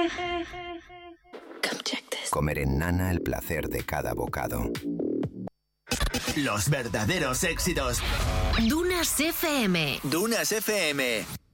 Comer en Nana el placer de cada bocado. Los verdaderos éxitos. Dunas FM. Dunas FM.